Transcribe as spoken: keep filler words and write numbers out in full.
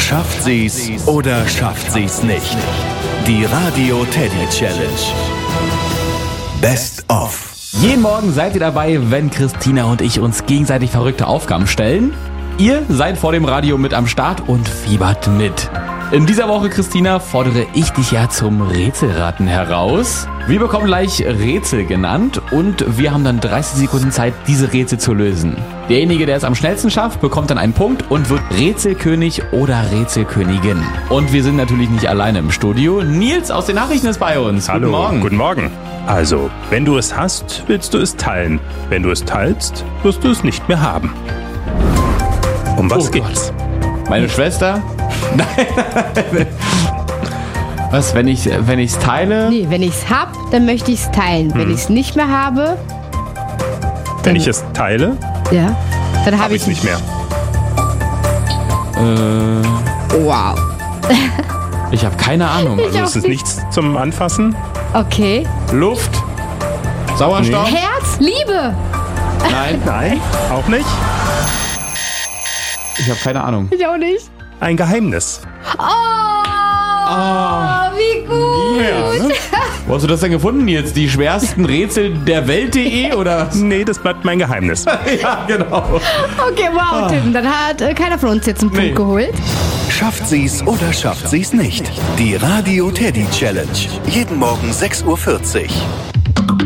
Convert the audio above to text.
Schafft sie's oder schafft sie's nicht? Die Radio Teddy Challenge. Best of. Jeden Morgen seid ihr dabei, wenn Christina und ich uns gegenseitig verrückte Aufgaben stellen. Ihr seid vor dem Radio mit am Start und fiebert mit. In dieser Woche, Christina, fordere ich dich ja zum Rätselraten heraus. Wir bekommen gleich Rätsel genannt und wir haben dann dreißig Sekunden Zeit, diese Rätsel zu lösen. Derjenige, der es am schnellsten schafft, bekommt dann einen Punkt und wird Rätselkönig oder Rätselkönigin. Und wir sind natürlich nicht alleine im Studio. Nils aus den Nachrichten ist bei uns. Hallo, guten Morgen. Guten Morgen. Also, wenn du es hast, willst du es teilen. Wenn du es teilst, wirst du es nicht mehr haben. Um was Oh geht's? Meine Schwester? Nein. Was, wenn ich wenn ich's teile? Nee, wenn ich's hab, dann möchte ich's teilen. Wenn ich's nicht mehr habe, Wenn dann, ich es teile, ja, dann habe habe ich ich es nicht mehr. Äh, Wow. ich habe keine Ahnung. Also auch es ist nicht. nichts zum Anfassen. Okay. Luft? Sauerstoff? Herz, Liebe. Nein, Nein, auch nicht. ich habe keine Ahnung. Ich auch nicht. Ein Geheimnis. Oh, wie gut. Ja, ne? Wo hast du das denn gefunden jetzt? Die schwersten Rätsel der Welt.de oder was? Nee, das bleibt mein Geheimnis. Ja, genau. Okay, wow, Tim. Dann hat äh, keiner von uns jetzt einen Punkt Nee. geholt. Schafft sie's oder schafft sie's nicht? Die Radio Teddy Challenge. Jeden Morgen sechs Uhr vierzig.